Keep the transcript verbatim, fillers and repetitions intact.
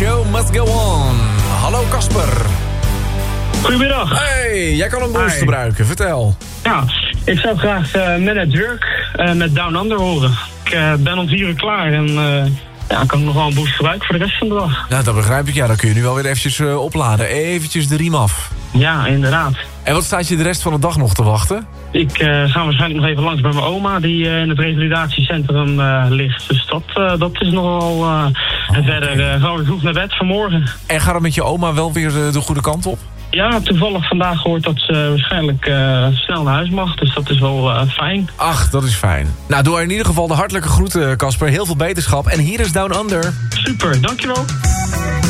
show must go on. Hallo Casper. Goedemiddag. Hey, jij kan een boost Hi. gebruiken. Vertel. Ja, ik zou graag uh, Men at Work uh, met Down Under horen. Ik uh, ben om vier uur klaar en uh, ja, kan ik nog wel een boost gebruiken voor de rest van de dag. Nou, dat begrijp ik. Ja, dan kun je nu wel weer eventjes uh, opladen. Eventjes de riem af. Ja, inderdaad. En wat staat je de rest van de dag nog te wachten? Ik uh, ga waarschijnlijk nog even langs bij mijn oma die uh, in het revalidatiecentrum uh, ligt. Dus dat, uh, dat is nogal... Uh, oh, en verder uh, gaan we vroeg naar bed vanmorgen. En gaat het met je oma wel weer de, de goede kant op? Ja, toevallig vandaag gehoord dat ze waarschijnlijk uh, snel naar huis mag. Dus dat is wel uh, fijn. Ach, dat is fijn. Nou, doe haar in ieder geval de hartelijke groeten, Casper. Heel veel beterschap. En hier is Down Under. Super, dankjewel.